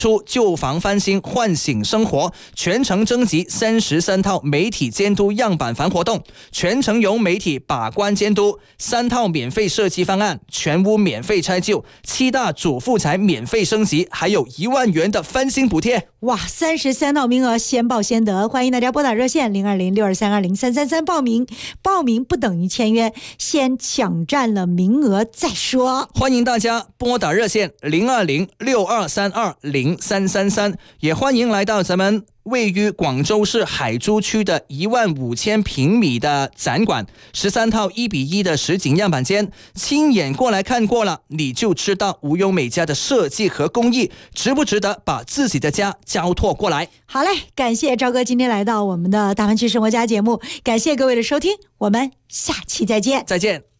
出旧房翻新唤醒生活，全程征集33套媒体监督样板房活动，全程由媒体把关监督，3套免费设计方案，全屋免费拆旧，7大主妇材免费升级，还有1万元的翻新补贴。 哇，33套名额，先报先得，欢迎大家拨打热线020-6232-0333报名不等于签约，先抢占了名额再说。 欢迎大家拨打热线020-6232-0333，也欢迎来到咱们位于广州市海珠区的15000平米的展馆，13套1:1的实景样板间，亲眼过来看过了，你就知道无忧美家的设计和工艺值不值得把自己的家交托过来。 好嘞，感谢赵哥今天来到我们的大湾区生活家节目，感谢各位的收听，我们下期再见。 再见。